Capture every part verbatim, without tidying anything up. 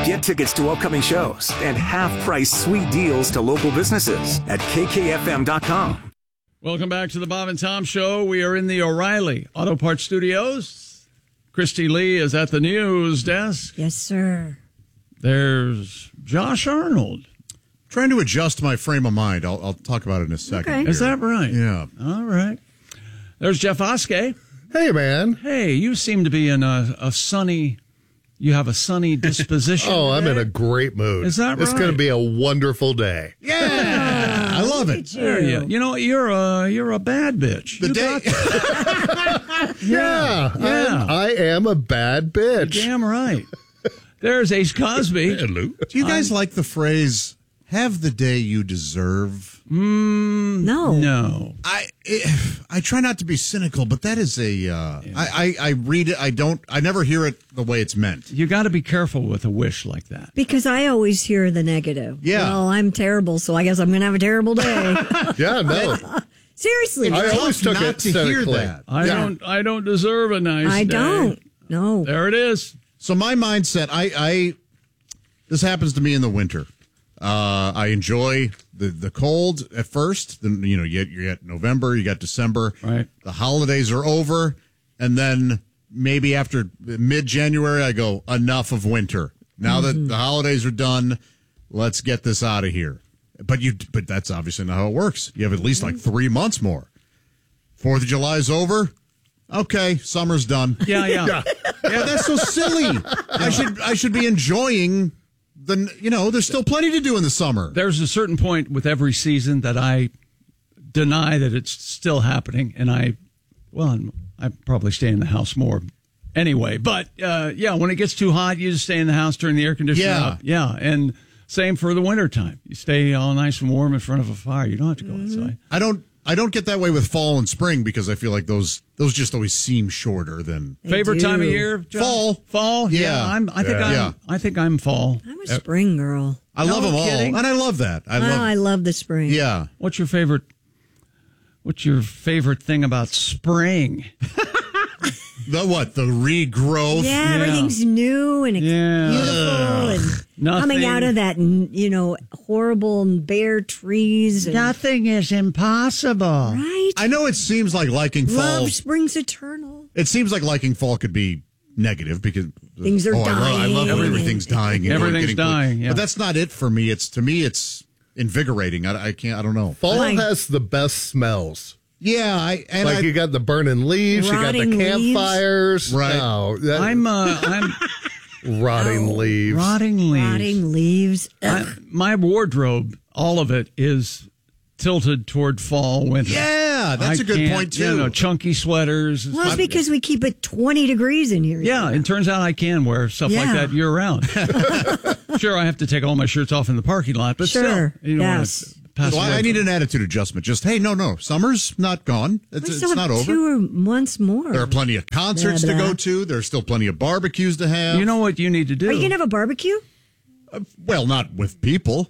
Get tickets to upcoming shows and half-price sweet deals to local businesses at K K F M dot com. Welcome back to the Bob and Tom Show. We are in the O'Reilly Auto Parts Studios. Christy Lee is at the news desk. Yes, sir. There's Josh Arnold. Trying to adjust my frame of mind. I'll, I'll talk about it in a second. Okay. here. Is that right? Yeah. All right. There's Jeff Oskey. Hey, man. Hey, you seem to be in a, a sunny, you have a sunny disposition. Oh, I'm today. in a great mood. Is that It's right? going to be a wonderful day. Yeah. I love it. There you, you know, you're a, you're a bad bitch. The You day. got- Yeah. Yeah. I'm- I am a bad bitch. Damn right. There's Ace Cosby. Hello. Do you guys like the phrase, have the day you deserve? No. No. I I try not to be cynical, but that is a. Uh, I, I I read it. I don't. I never hear it the way it's meant. You got to be careful with a wish like that. Because I always hear the negative. Yeah. Well, I'm terrible, so I guess I'm going to have a terrible day. Yeah, no. Seriously. I right? always took not it to hear cynically. that. I Yeah. don't. I don't deserve a nice. I day. don't. No. There it is. So my mindset, I, I this happens to me in the winter. Uh, I enjoy the, the cold at first. Then you know you get you get November, you got December. Right. The holidays are over, and then maybe after mid January, I go enough of winter. Now that the holidays are done, let's get this out of here. But you, but that's obviously not how it works. You have at least like three months more. Fourth of July is over. Okay, summer's done. Yeah, yeah. Yeah. Yeah, that's so silly. I should I should be enjoying the you know, there's still plenty to do in the summer. There's a certain point with every season that I deny that it's still happening, and I, well, I probably stay in the house more anyway. But uh, yeah, when it gets too hot, you just stay in the house, turn the air conditioner Yeah. up. Yeah, and same for the wintertime. You stay all nice and warm in front of a fire. You don't have to go outside. I don't I don't get that way with fall and spring because I feel like those those just always seem shorter than They Favorite time of do. year? John? Fall. Fall. Yeah, Yeah. I'm. I think Yeah. I'm. Yeah. I think I'm fall. I'm a spring girl. I No love them all. kidding. And I love that. I Oh, love I love the spring. Yeah. What's your favorite? What's your favorite thing about spring? The what? The regrowth. Yeah, everything's new and it's Yeah. beautiful and Nothing- coming out of that, you know, horrible bare trees. And, Nothing is impossible. right? I know it seems like liking fall. Love springs eternal. It seems like liking fall could be negative because Things are oh, I love, I love dying. everything's dying. and Everything's getting- dying, yeah. But that's not it for me. It's to me, it's invigorating. I, I can't. I don't know. Fall Like- has the best smells. Yeah, I and Like I, you got the burning leaves, you got the Rotting leaves. campfires. Right. Oh, that- I'm. Uh, I'm rotting leaves. rotting leaves. Rotting leaves. Ugh. I, my wardrobe, all of it is tilted toward fall, winter. yeah, that's I a good can't- point too. You know, chunky sweaters. Well, it's because we keep it twenty degrees in here. Yeah, it turns out I can wear stuff like Yeah. that year round. Sure, I have to take all my shirts off in the parking lot, but Sure, still, you know, yes. pass So I, away I need from- an attitude adjustment. Just hey, no, no, summer's not gone. It's, We it's still not have over. two months more. There are plenty of concerts Blah, to blah. go to. There's still plenty of barbecues to have. You know what you need to do? Are you going to have a barbecue? well, not with people.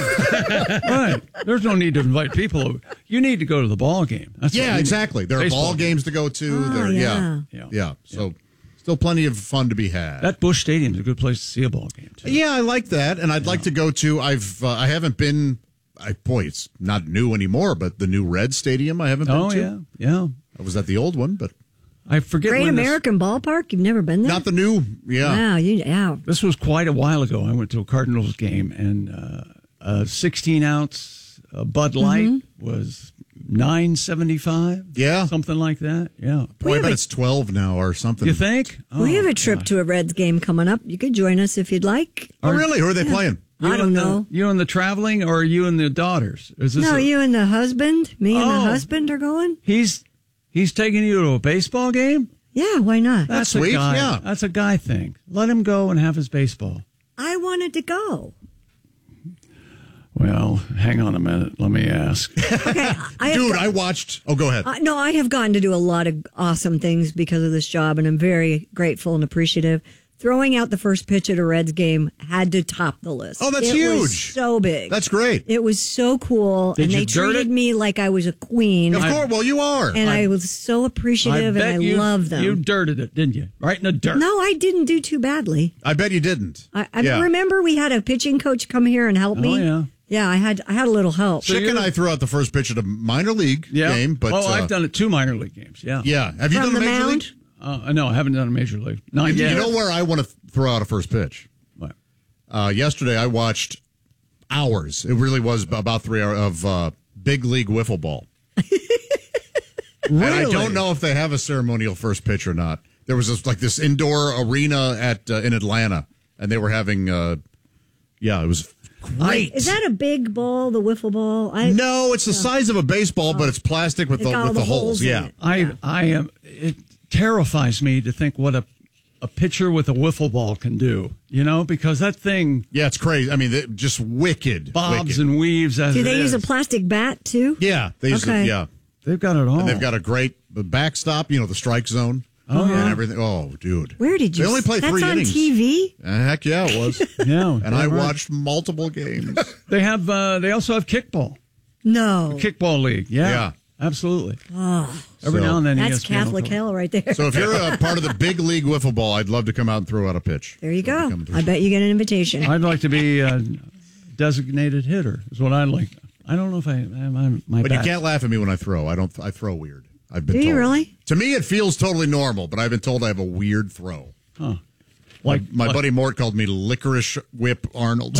Right. There's no need to invite people over. You need to go to the ball game. That's what you yeah, need. exactly. There are Baseball ball game. games to go to. Oh, there, yeah. yeah. Yeah. yeah, So still plenty of fun to be had. That Busch Stadium is a good place to see a ball game, too. Yeah, I like that, and I'd like to go to. I've uh, I haven't been. I boy, it's not new anymore, but the new Red Stadium I haven't been Oh, to. yeah. Yeah. I was at the old one, but I forget Great when this- American Ballpark? You've never been there? not the new. Yeah, Wow, you, yeah. This was quite a while ago. I went to a Cardinals game, and uh, a sixteen ounce uh, Bud Light Mm-hmm. was nine seventy five. Yeah. something like that. Yeah, boy, I have bet a- it's twelve now or something. you think? We have Oh, a trip gosh. to a Reds game coming up. You could join us if you'd like. Oh, really? Who are they playing? You I don't and the- know. you and the traveling, or you and the daughters? Is this No, a- you and the husband, me and Oh. the husband are going? He's he's taking you to a baseball game. Yeah, why not? That's sweet, a guy. yeah. That's a guy thing. Let him go and have his baseball. I wanted to go. Well, hang on a minute. Let me ask. Okay, I have Dude, go- I watched. Oh, go ahead. Uh, no, I have gotten to do a lot of awesome things because of this job, and I'm very grateful and appreciative. throwing out the first pitch at a Reds game had to top the list. Oh, that's it huge. Was so big. That's great. It was so cool. Did and you they dirt treated it? me like I was a queen. Of course, well, you are. And I, was so appreciative and I you, love them. You dirted it, didn't you? Right in the dirt. No, I didn't do too badly. I bet you didn't. I, I yeah. remember we had a pitching coach come here and help me. Oh, yeah. Yeah, I had I had a little help. So Chick and you're- I threw out the first pitch at a minor league Yeah. game, but oh, uh, I've done it two minor league games. Yeah. Yeah, have you From done a the major mound? league? Uh, no, I haven't done a major league. Not You yet. know where I want to th- throw out a first pitch? What? Uh, yesterday, I watched hours. It really was about three hours of uh, big league wiffle ball. Really? And I don't know if they have a ceremonial first pitch or not. There was this, like this indoor arena at uh, in Atlanta, and they were having. Uh, yeah, it was great. Is that a big ball, the wiffle ball? I No, it's the size of a baseball, but it's plastic with It's the got all with the, the holes. holes in Yeah. it. I I am. It terrifies me to think what a a pitcher with a wiffle ball can do. You know, because that thing Yeah, it's crazy. I mean, they, just wicked. bobs wicked. and weaves. As Do it they use a is. plastic bat too? Yeah, they use Okay. it. Yeah, They've got it all. and they've got a great backstop. You know, the strike zone. Oh, and yeah. everything. Oh, dude. Where did you? They only play That's three on innings. T V. Uh, heck yeah, it was. Yeah, And I you're right. watched multiple games. They have. Uh, they also have kickball. No, Kickball league. Yeah. Yeah. Absolutely. oh, Every So- now and then. E that's E S P N will Catholic come. hell right there. So if you're a part of the big league wiffle ball, I'd love to come out and throw out a pitch. there you Love to go. come and throw- I bet you get an invitation. I'd like to be a designated hitter. Is what I like. I don't know if I. My, my But you bat- can't laugh at me when I throw. I don't. I throw weird. I've been Do told. you really? To me, it feels totally normal, but I've been told I have a weird throw. Like My, my like- buddy Mort called me Licorice Whip Arnold.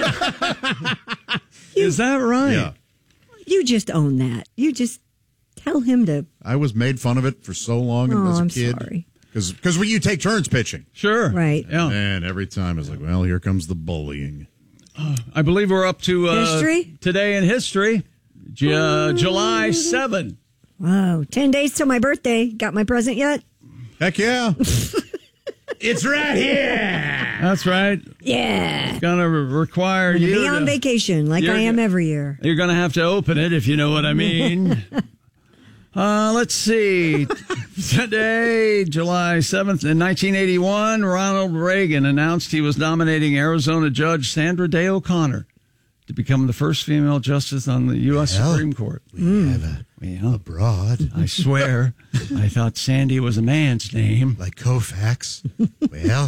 Is that right? Yeah. You just own that. You just tell him to. I was made fun of it for so long Oh, as a I'm kid. sorry. Because when you take turns pitching. Sure. Right. Yeah. And every time it's like, well, here comes the bullying. I believe we're up to uh, History? today in history. J- uh, July seventh. Wow, ten days till my birthday. Got my present yet? Heck yeah. It's right here. That's right. Yeah. Gonna re- require you. Be on to- vacation like You're- I am every year. You're going to have to open it if you know what I mean. uh, let's see. Today, July seventh, in nineteen eighty-one, Ronald Reagan announced he was nominating Arizona Judge Sandra Day O'Connor to become the first female justice on the U S Well, Supreme Court. We have a Well, abroad I swear, I thought Sandy was a man's name. like Koufax. Well,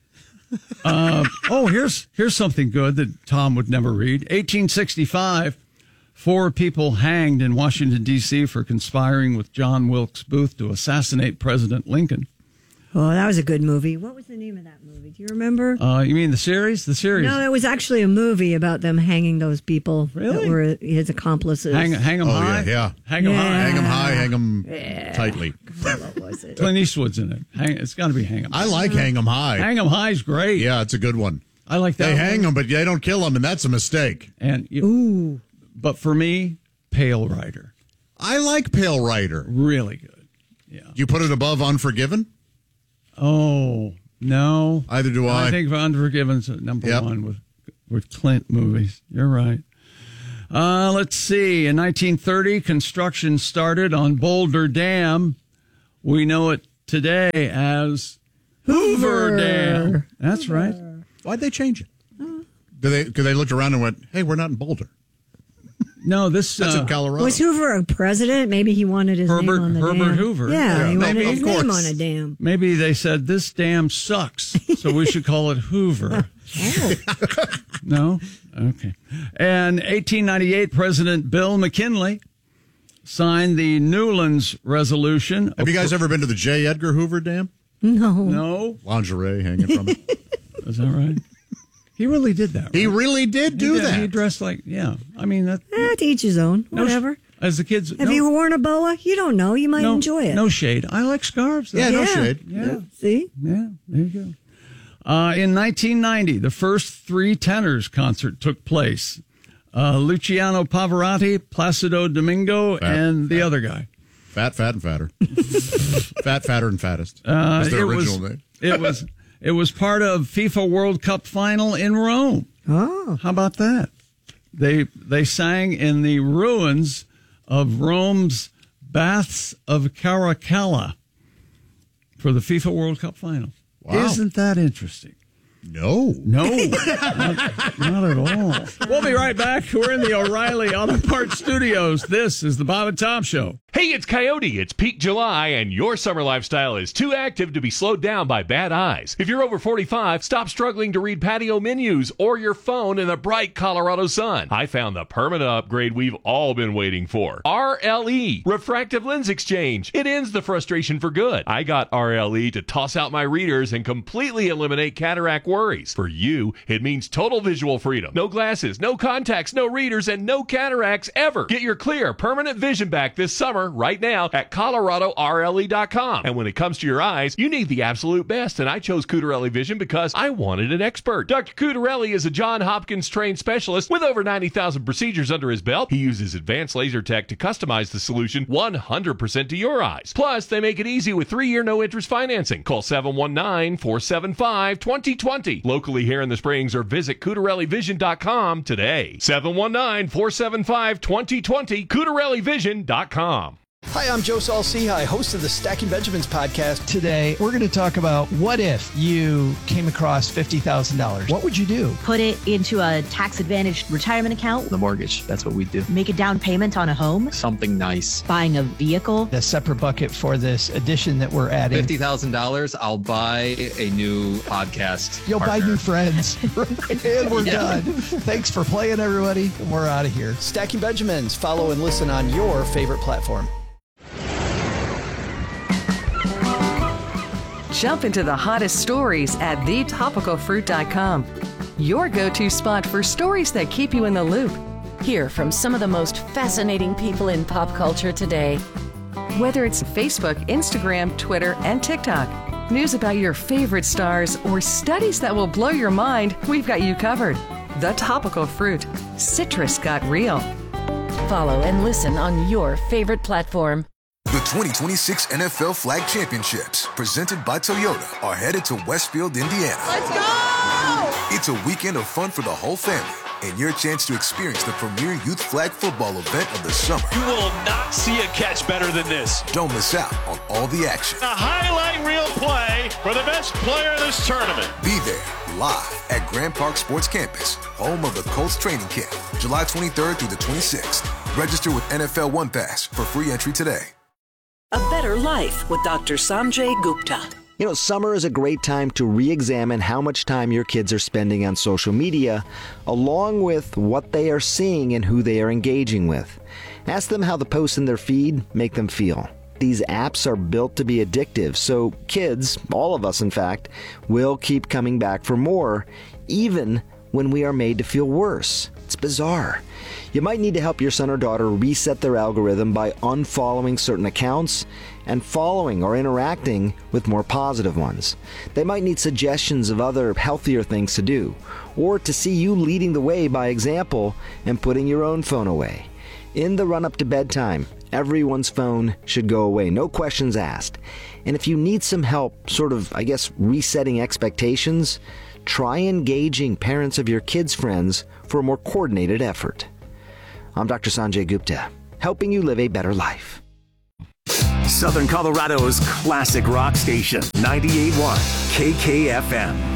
Oh, here's here's something good that Tom would never read. eighteen sixty-five, four people hanged in Washington, D C for conspiring with John Wilkes Booth to assassinate President Lincoln. Oh, that was a good movie. What was the name of that movie? Do you remember? Uh, you mean the series? The series. No, it was actually a movie about them hanging those people that Really? were his accomplices. hang, hang 'em oh, high? yeah, yeah. Hang 'em Yeah. high. Hang 'em high, hang 'em tightly. What was it? Clint Eastwood's in it. Hang, it's got to be Hang 'em. I like hang 'em high. Hang 'em High's great. Yeah, it's a good one. I like that. They hang one. them, but they don't kill them, and that's a mistake. And you, Ooh. but for me, Pale Rider, I like Pale Rider. really good. Yeah. You put it above Unforgiven? Oh no, Either do I. I think Unforgiven's number Yep. one with with Clint movies. You're right. Uh, let's see. In nineteen thirty, construction started on Boulder Dam. We know it today as Hoover, Hoover. Dam. That's right. Why'd they change it? Did they? Because they looked around and went, "Hey, we're not in Boulder. No, this That's uh, in Colorado." Was Hoover a president? Maybe he wanted his Herbert- name on the Herbert dam. Hoover. Yeah, Yeah. he No, wanted of his name course. on a dam. maybe they said this dam sucks, so we should call it Hoover. Oh. No? Okay. And eighteen ninety-eight, President Bill McKinley signed the Newlands Resolution. Have you guys ever been to the J. Edgar Hoover Dam? No. No? Lingerie hanging from it. Is that right? He really did that, right? He really did do He did- that. He dressed like, yeah. I mean, that. Eh, to each his own. no sh- Whatever. as the kids. Have no, you worn a boa? You don't know. You might no, enjoy it. No shade. I like scarves. though. Yeah, no Yeah. shade. Yeah. See? Yeah, there you go. Uh, in nineteen ninety, the first Three Tenors concert took place. Uh, Luciano Pavarotti, Placido Domingo, Fat, and the fat. other guy. Fat, fat, and fatter. Fat, fatter, and fattest. Uh, That's their it original was, name. it was it was part of FIFA World Cup final in Rome. Oh. How about that? They they sang in the ruins of Rome's Baths of Caracalla for the FIFA World Cup final. Wow. Isn't that interesting? No. No, not, not at all. We'll be right back. We're in the O'Reilly Auto Parts Studios. This is the Bob and Tom Show. Hey, it's Coyote. It's peak July, and your summer lifestyle is too active to be slowed down by bad eyes. If you're over forty-five, stop struggling to read patio menus or your phone in the bright Colorado sun. I found the permanent upgrade we've all been waiting for. R L E, Refractive Lens Exchange. It ends the frustration for good. I got R L E to toss out my readers and completely eliminate cataract worries. For you, it means total visual freedom. No glasses, no contacts, no readers, and no cataracts ever. Get your clear, permanent vision back this summer right now at Colorado R L E dot com. And when it comes to your eyes, you need the absolute best, and I chose Cutarelli Vision because I wanted an expert. Doctor Cutarelli is a Johns Hopkins trained specialist with over ninety thousand procedures under his belt. He uses advanced laser tech to customize the solution one hundred percent to your eyes. Plus, they make it easy with three-year no-interest financing. Call seven one nine, four seven five, two zero two zero locally here in the Springs, or visit Cutarelli Vision dot com today. seven one nine, four seven five, two zero two zero, Cutarelli Vision dot com. Hi, I'm Joe Saul-Sehy, host of the Stacking Benjamins podcast. Today, we're going to talk about what if you came across fifty thousand dollars? What would you do? Put it into a tax-advantaged retirement account. The mortgage, that's what we do. Make a down payment on a home. Something nice. Buying a vehicle. A separate bucket for this addition that we're adding. fifty thousand dollars, I'll buy a new podcast You'll partner. buy new friends. And we're Yeah. done. Thanks for playing, everybody. And we're out of here. Stacking Benjamins. Follow and listen on your favorite platform. Jump into the hottest stories at the topical fruit dot com. Your go-to spot for stories that keep you in the loop. Hear from some of the most fascinating people in pop culture today. Whether it's Facebook, Instagram, Twitter, and TikTok, news about your favorite stars, or studies that will blow your mind, we've got you covered. The Topical Fruit. Citrus got real. Follow and listen on your favorite platform. The twenty twenty-six N F L Flag Championships, presented by Toyota, are headed to Westfield, Indiana. Let's go! It's a weekend of fun for the whole family, and your chance to experience the premier youth flag football event of the summer. You will not see a catch better than this. Don't miss out on all the action. A highlight reel play for the best player in this tournament. Be there, live at Grand Park Sports Campus, home of the Colts training camp, July twenty-third through the twenty-sixth. Register with N F L One Pass for free entry today. A Better Life with Doctor Sanjay Gupta. You know, summer is a great time to re-examine how much time your kids are spending on social media, along with what they are seeing and who they are engaging with. Ask them how the posts in their feed make them feel. These apps are built to be addictive, so kids, all of us in fact, will keep coming back for more, even when we are made to feel worse. It's bizarre. You might need to help your son or daughter reset their algorithm by unfollowing certain accounts and following or interacting with more positive ones. They might need suggestions of other healthier things to do, or to see you leading the way by example and putting your own phone away. In the run-up to bedtime, everyone's phone should go away, no questions asked. And if you need some help, sort of, I guess, resetting expectations, try engaging parents of your kids' friends for a more coordinated effort. I'm Doctor Sanjay Gupta, helping you live a better life. Southern Colorado's classic rock station, ninety-eight point one K K F M.